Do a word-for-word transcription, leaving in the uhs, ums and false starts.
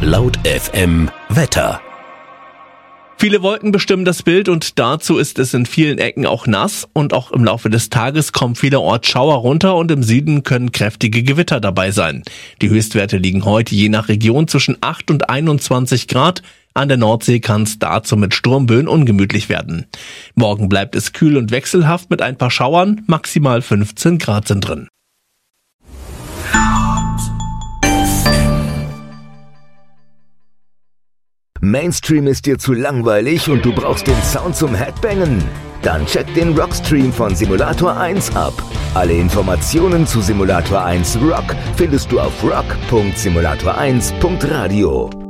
Laut F M Wetter. Viele Wolken bestimmen das Bild und dazu ist es in vielen Ecken auch nass und auch im Laufe des Tages kommen vielerorts Schauer runter und im Süden können kräftige Gewitter dabei sein. Die Höchstwerte liegen heute je nach Region zwischen acht und einundzwanzig Grad. An der Nordsee kann es dazu mit Sturmböen ungemütlich werden. Morgen bleibt es kühl und wechselhaft mit ein paar Schauern, maximal fünfzehn Grad sind drin. Mainstream ist dir zu langweilig und du brauchst den Sound zum Headbangen? Dann check den Rockstream von Simulator eins ab. Alle Informationen zu Simulator eins Rock findest du auf rock punkt simulator eins punkt radio.